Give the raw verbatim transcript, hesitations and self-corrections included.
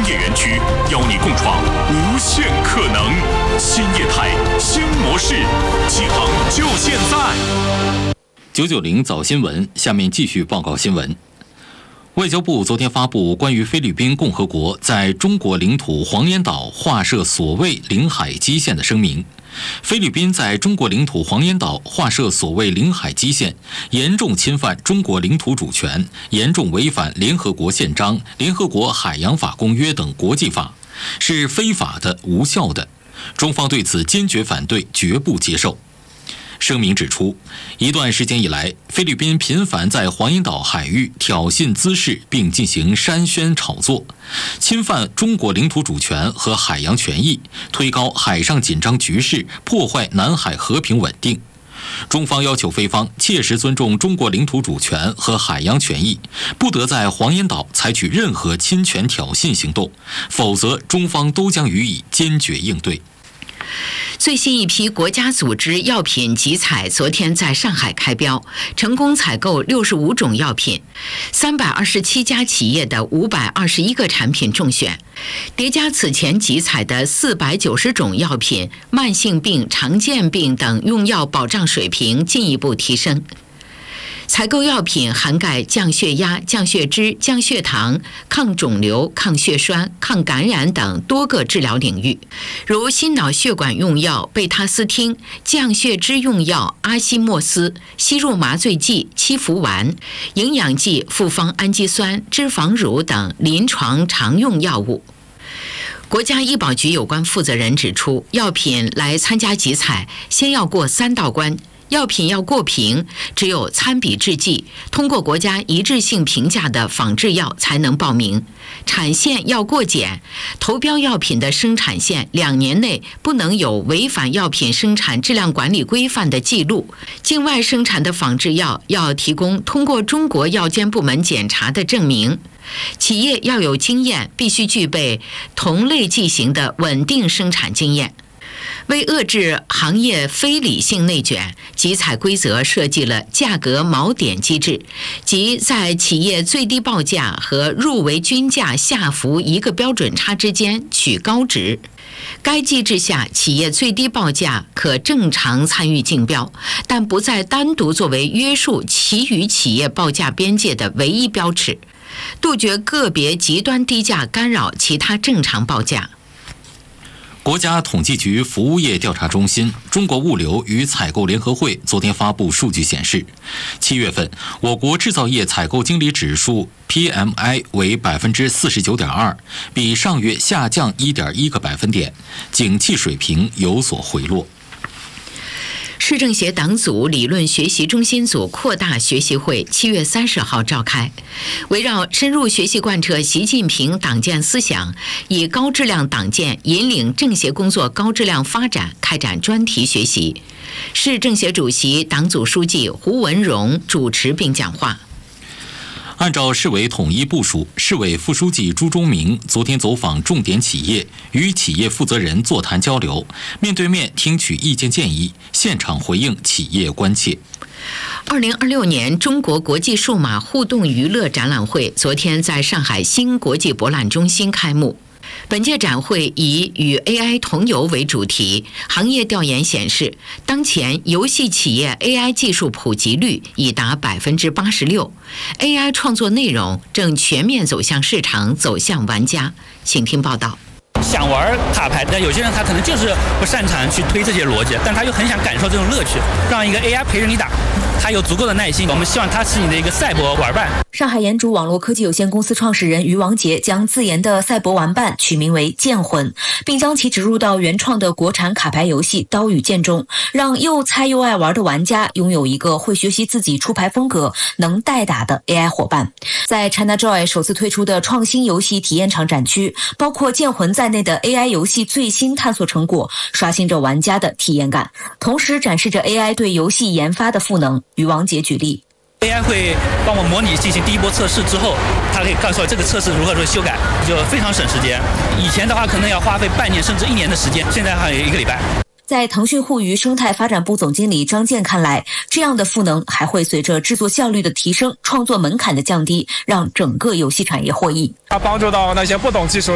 业园区，邀你共创无限可能。新业态，新模式，启航就现在。 九九零早新闻，下面继续报告新闻。外交部昨天发布关于菲律宾共和国在中国领土黄岩岛划设所谓领海基线的声明。菲律宾在中国领土黄岩岛划设所谓领海基线，严重侵犯中国领土主权，严重违反联合国宪章、联合国海洋法公约等国际法，是非法的、无效的。中方对此坚决反对，绝不接受。声明指出，一段时间以来，菲律宾频繁在黄岩岛海域挑衅滋事，并进行煽宣炒作，侵犯中国领土主权和海洋权益，推高海上紧张局势，破坏南海和平稳定。中方要求菲方切实尊重中国领土主权和海洋权益，不得在黄岩岛采取任何侵权挑衅行动，否则中方都将予以坚决应对。 最新一批国家组织药品集采昨天在上海开标，成功采购六十五种药品，三百二十七家企业的五百二十一个产品中选，叠加此前集采的四百九十种药品，慢性病、常见病等用药保障水平进一步提升。采购药品涵盖降血压、降血脂、降血糖、抗肿瘤、抗血栓、抗感染等多个治疗领域，如心脑血管用药贝他斯汀、降血脂用药阿西莫斯、吸入麻醉剂七氟烷、营养剂复方氨基酸、脂肪乳等临床常用药物。国家医保局有关负责人指出，药品来参加集采，先要过三道关。药品要过评，只有参比制剂，通过国家一致性评价的仿制药才能报名。产线要过检，投标药品的生产线两年内不能有违反药品生产质量管理规范的记录。境外生产的仿制药要提供通过中国药监部门检查的证明。企业要有经验，必须具备同类剂型的稳定生产经验。为遏制行业非理性内卷，集采规则设计了价格锚点机制，即在企业最低报价和入围均价下浮一个标准差之间取高值。该机制下，企业最低报价可正常参与竞标，但不再单独作为约束其余企业报价边界的唯一标尺，杜绝个别极端低价干扰其他正常报价。 国家统计局服务业调查中心、中国物流与采购联合会昨天发布数据显示，七月份我国制造业采购经理指数 P M I 为百分之四十九点二，比上月下降一点一个百分点，景气水平有所回落。 市政协党组理论学习中心组扩大学习会七月三十号召开，围绕深入学习贯彻习近平党建思想，以高质量党建引领政协工作高质量发展，开展专题学习。市政协主席、党组书记胡文荣主持并讲话。 按照市委统一部署，市委副书记朱忠明昨天走访重点企业，与企业负责人座谈交流，面对面听取意见建议，现场回应企业关切。 二零二六年中国国际数码互动娱乐展览会昨天在上海新国际博览中心开幕。本届展会以与 A I 同游为主题，行业调研显示，当前游戏企业 A I 技术普及率已达百分之八十六 ，A I 创作内容正全面走向市场，走向玩家。请听报道。 想玩卡牌的有些人他可能就是不擅长去推这些逻辑，但他又很想感受这种乐趣，让一个 A I 陪着你打，他有足够的耐心，我们希望他是你的一个赛博玩伴。 上海研主网络科技有限公司创始人于王杰将自研的赛博玩伴取名为剑魂，并将其植入到原创的国产卡牌游戏刀与剑中，让又菜又爱玩的玩家拥有一个会学习自己出牌风格、能代打的 A I 伙伴。在 ChinaJoy 首次推出的创新游戏体验场展区，包括剑魂在内的 A I 游戏最新探索成果，刷新着玩家的体验感，同时展示着 A I 对游戏研发的赋能。于王杰举例。 A I 会帮我模拟进行第一波测试之后，它可以告诉我这个测试如何如何修改，就非常省时间。以前的话可能要花费半年甚至一年的时间，现在还有一个礼拜。 在腾讯互娱生态发展部总经理张健看来，这样的赋能还会随着制作效率的提升、创作门槛的降低，让整个游戏产业获益。 它帮助到那些不懂技术